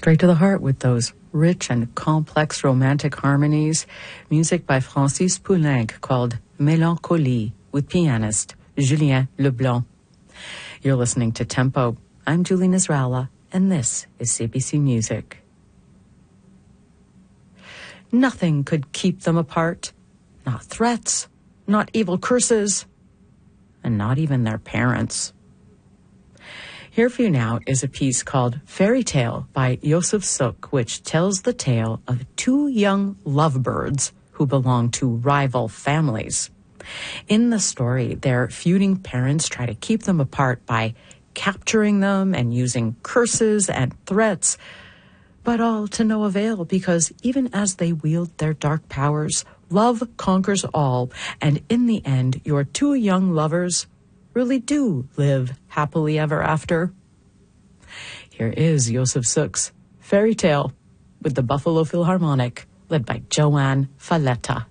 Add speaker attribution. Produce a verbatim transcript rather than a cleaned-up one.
Speaker 1: straight to the heart with those rich and complex romantic harmonies. Music by Francis Poulenc called Mélancolie with pianist Julien Leblanc. You're listening to Tempo. I'm Julie Nasrallah, and this is C B C Music. Nothing could keep them apart. Not threats, not evil curses, and not even their parents. Here for you now is a piece called Fairy Tale by Yusuf Suk, which tells the tale of two young lovebirds who belong to rival families. In the story, their feuding parents try to keep them apart by capturing them and using curses and threats, but all to no avail, because even as they wield their dark powers, love conquers all, and in the end, your two young lovers really do live happily ever after. Here is Yusuf Suk's Fairy Tale with the Buffalo Philharmonic, led by Joanne Falletta.